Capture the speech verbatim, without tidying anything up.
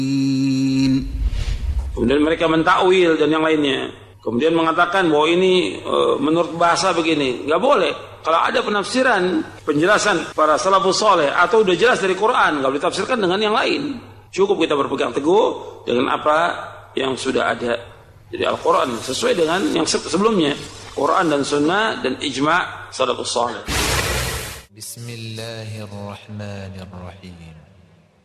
Kemudian mereka mentakwil dan yang lainnya. Kemudian mengatakan bahwa ini e, menurut bahasa begini. Nggak boleh. Kalau ada penafsiran, penjelasan para salafus saleh atau udah jelas dari Quran, nggak boleh ditafsirkan dengan yang lain. Cukup kita berpegang teguh dengan apa yang sudah ada. Jadi Al-Quran sesuai dengan yang sebelumnya. Quran dan Sunnah dan ijma' salafus saleh. Bismillahirrahmanirrahim.